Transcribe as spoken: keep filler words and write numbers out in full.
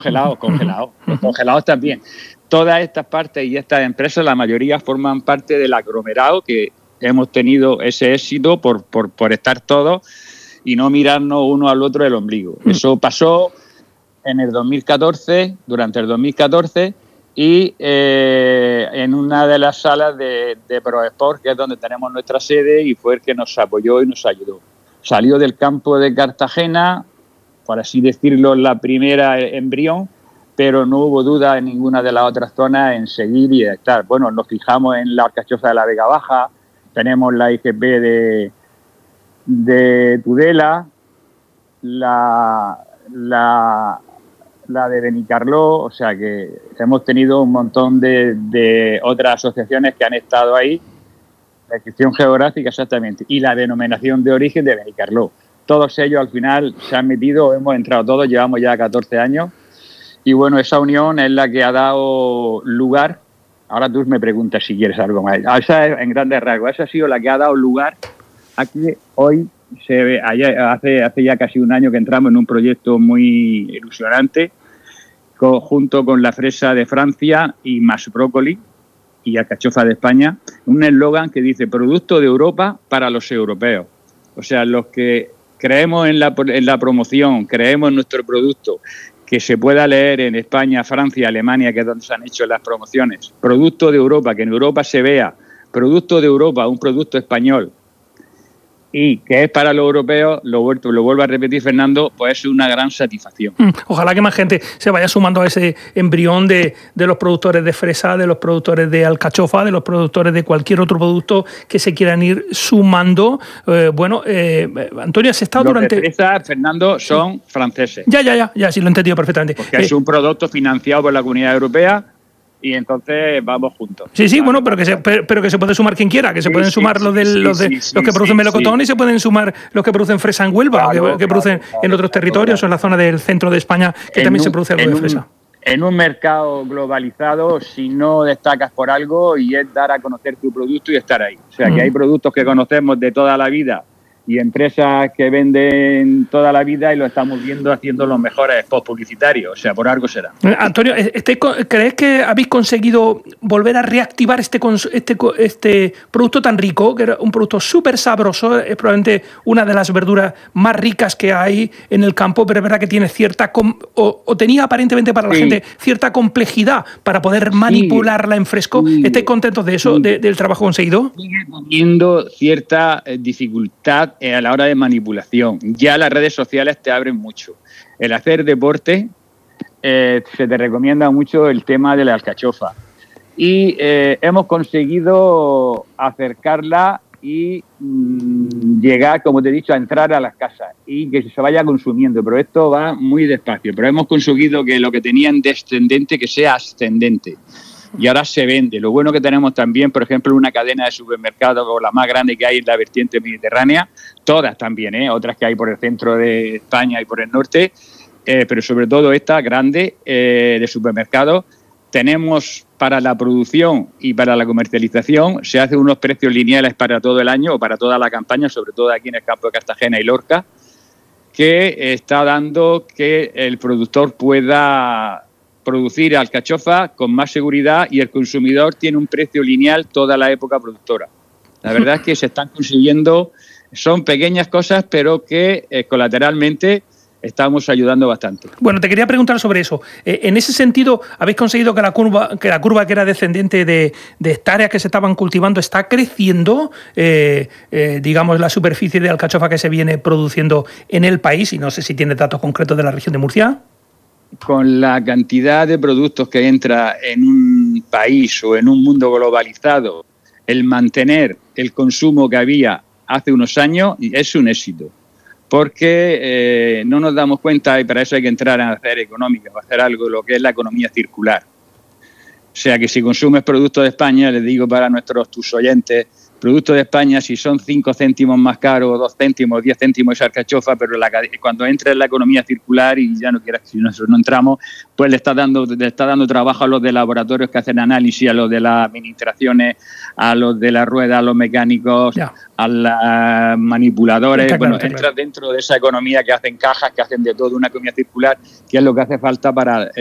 congelados, congelados, los congelados también. Todas estas partes y estas empresas, la mayoría forman parte del aglomerado que hemos tenido ese éxito por, por, por estar todos y no mirarnos uno al otro el ombligo. Eso pasó en el dos mil catorce, durante el dos mil catorce, y eh, en una de las salas de, de ProSport, que es donde tenemos nuestra sede, y fue el que nos apoyó y nos ayudó. Salió del campo de Cartagena, por así decirlo, la primera embrión, pero no hubo duda en ninguna de las otras zonas en seguir y estar. Bueno, nos fijamos en la alcachofa de la Vega Baja, tenemos la I G P de, de Tudela, la, la, la de Benicarló, o sea que hemos tenido un montón de, de otras asociaciones que han estado ahí, la descripción geográfica exactamente, y la denominación de origen de Benicarló. Todos ellos al final se han metido, hemos entrado todos, llevamos ya catorce años, y bueno, esa unión es la que ha dado lugar, ahora tú me preguntas si quieres algo más, esa es, en grandes rasgos, esa ha sido la que ha dado lugar a que hoy, se ve, hace, hace ya casi un año que entramos en un proyecto muy ilusionante, con, junto con la fresa de Francia y más brócoli y alcachofa de España, un eslogan que dice producto de Europa para los europeos. O sea, los que creemos en la, en la promoción, creemos en nuestro producto, que se pueda leer en España, Francia, Alemania, que es donde se han hecho las promociones, producto de Europa, que en Europa se vea, producto de Europa, un producto español, y que es para los europeos, lo vuelvo, lo vuelvo a repetir, Fernando, pues es una gran satisfacción. Ojalá que más gente se vaya sumando a ese embrión de, de los productores de fresa, de los productores de alcachofa, de los productores de cualquier otro producto que se quieran ir sumando. Eh, bueno, eh, Antonio, has estado los durante... Los de fresa, Fernando, son sí. franceses. Ya, ya, ya, ya, sí, lo he entendido perfectamente. Porque eh, es un producto financiado por la Comunidad Europea, y entonces vamos juntos. Sí, sí, vale, bueno, pero que, se, pero, pero que se puede sumar quien quiera, que se sí, pueden sumar sí, los, de, sí, los, de, sí, los que producen sí, melocotón sí. y se pueden sumar los que producen fresa en Huelva, claro, que, que producen claro, claro, en otros claro, territorios claro. o en la zona del centro de España, que en también un, se produce algo de fresa. Un, en un mercado globalizado, si no destacas por algo, y es dar a conocer tu producto y estar ahí. O sea, mm. que hay productos que conocemos de toda la vida y empresas que venden toda la vida y lo estamos viendo haciendo los mejores spots publicitarios, o sea, por algo será. Antonio, este, ¿crees que habéis conseguido volver a reactivar este, este, este producto tan rico, que era un producto súper sabroso, es probablemente una de las verduras más ricas que hay en el campo, pero es verdad que tiene cierta, o, o tenía aparentemente para la sí. gente cierta complejidad para poder manipularla sí. en fresco? Sí. ¿Estáis contentos de eso, sí. de, del trabajo conseguido? Sigue teniendo cierta dificultad a la hora de manipulación. Ya las redes sociales te abren mucho. El hacer deporte, eh, se te recomienda mucho el tema de la alcachofa. Y eh, hemos conseguido acercarla y mmm, llegar, como te he dicho, a entrar a las casas y que se vaya consumiendo. Pero esto va muy despacio. Pero hemos conseguido que lo que tenían descendente, que sea ascendente. Y ahora se vende. Lo bueno que tenemos también, por ejemplo, una cadena de supermercados, o la más grande que hay en la vertiente mediterránea, todas también, ¿eh? Otras que hay por el centro de España y por el norte, eh, pero sobre todo esta grande eh, de supermercados. Tenemos para la producción y para la comercialización, se hacen unos precios lineales para todo el año o para toda la campaña, sobre todo aquí en el campo de Cartagena y Lorca, que está dando que el productor pueda producir alcachofa con más seguridad y el consumidor tiene un precio lineal toda la época productora. La verdad es que se están consiguiendo, son pequeñas cosas, pero que eh, colateralmente estamos ayudando bastante. Bueno, te quería preguntar sobre eso. Eh, en ese sentido, ¿habéis conseguido que la curva que la curva que era descendente de, de hectáreas que se estaban cultivando está creciendo, eh, eh, digamos, la superficie de alcachofa que se viene produciendo en el país? Y no sé si tiene datos concretos de la región de Murcia. Con la cantidad de productos que entra en un país o en un mundo globalizado, el mantener el consumo que había hace unos años es un éxito. Porque eh, no nos damos cuenta, y para eso hay que entrar en hacer económica, para hacer algo, lo que es la economía circular. O sea que si consumes productos de España, les digo para nuestros tus oyentes, producto de España, si son cinco céntimos más caro, dos céntimos, diez céntimos esa alcachofa, pero la, cuando entra en la economía circular y ya no quieras, si nosotros no entramos, pues le está dando le está dando trabajo a los de laboratorios que hacen análisis, a los de las administraciones, a los de la rueda, a los mecánicos, ya. a los manipuladores. Está bueno, claro, entra claro. dentro de esa economía que hacen cajas, que hacen de todo una economía circular, que es lo que hace falta para